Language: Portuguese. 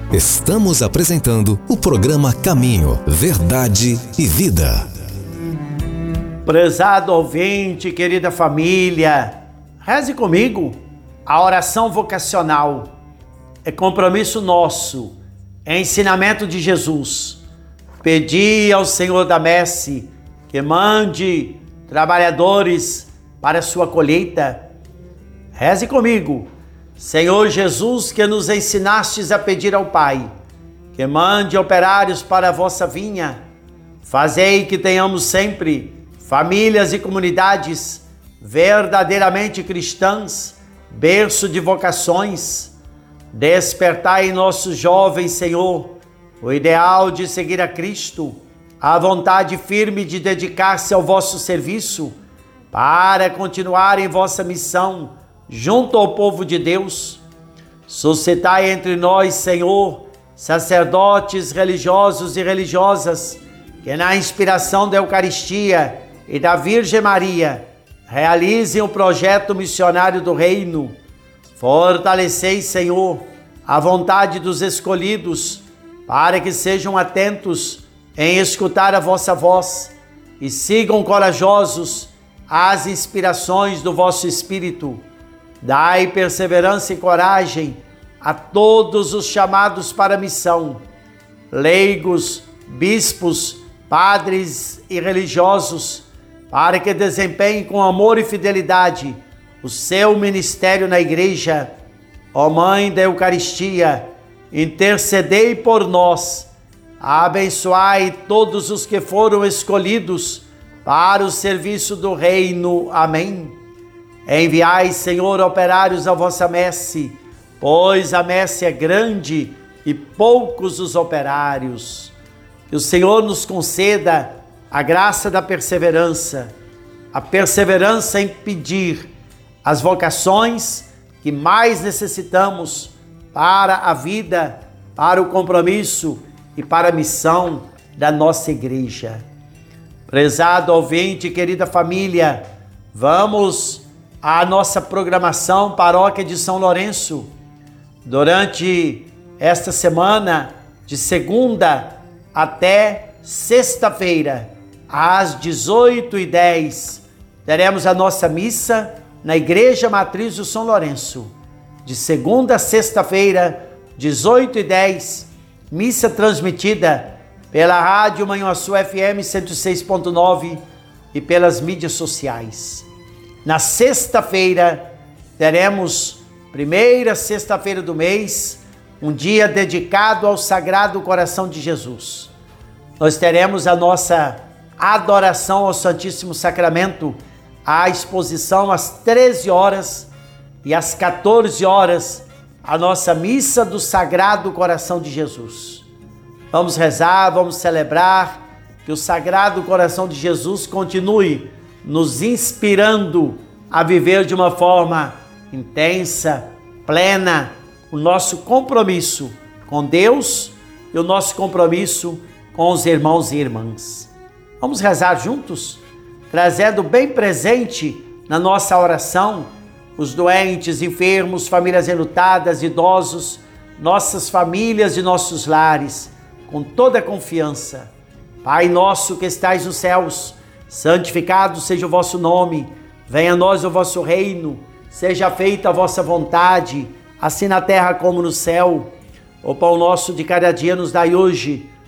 Estamos apresentando o programa Caminho, Verdade e Vida. Prezado ouvinte, querida família, reze comigo. A oração vocacional é compromisso nosso, é ensinamento de Jesus. Pedi ao Senhor da Messe que mande trabalhadores para a sua colheita. Reze comigo. Senhor Jesus, que nos ensinastes a pedir ao Pai, que mande operários para a vossa vinha. Fazei que tenhamos sempre famílias e comunidades verdadeiramente cristãs, berço de vocações. Despertai em nossos jovens, Senhor, o ideal de seguir a Cristo, a vontade firme de dedicar-se ao vosso serviço, para continuar em vossa missão, junto ao povo de Deus. Suscitai entre nós, Senhor, sacerdotes religiosos e religiosas, que na inspiração da Eucaristia e da Virgem Maria realizem o projeto missionário do Reino. Fortalecei, Senhor, a vontade dos escolhidos, para que sejam atentos em escutar a vossa voz e sigam corajosos as inspirações do vosso Espírito. Dai perseverança e coragem a todos os chamados para a missão, leigos, bispos, padres e religiosos, para que desempenhem com amor e fidelidade o seu ministério na Igreja. Ó Mãe da Eucaristia, intercedei por nós, abençoai todos os que foram escolhidos para o serviço do Reino. Amém. Enviai, Senhor, operários à vossa messe, pois a messe é grande e poucos os operários. Que o Senhor nos conceda a graça da perseverança, a perseverança em pedir as vocações que mais necessitamos para a vida, para o compromisso e para a missão da nossa igreja. Prezado ouvinte, querida família, vamos à nossa programação Paróquia de São Lourenço. Durante esta semana, de segunda até sexta-feira, às 18h10, teremos a nossa missa na Igreja Matriz do São Lourenço. De segunda a sexta-feira, 18h10, missa transmitida pela Rádio Manhuaçu FM 106.9 e pelas mídias sociais. Na sexta-feira, teremos, primeira sexta-feira do mês, um dia dedicado ao Sagrado Coração de Jesus. Nós teremos a nossa adoração ao Santíssimo Sacramento, a exposição às 13 horas e às 14 horas, a nossa missa do Sagrado Coração de Jesus. Vamos rezar, vamos celebrar que o Sagrado Coração de Jesus continue nos inspirando a viver de uma forma intensa, plena, o nosso compromisso com Deus e o nosso compromisso com os irmãos e irmãs. Vamos rezar juntos, trazendo bem presente na nossa oração os doentes, enfermos, famílias enlutadas, idosos, nossas famílias e nossos lares, com toda a confiança. Pai nosso que estais nos céus, santificado seja o vosso nome, venha a nós o vosso reino, seja feita a vossa vontade, assim na terra como no céu. O pão nosso de cada dia nos dai hoje,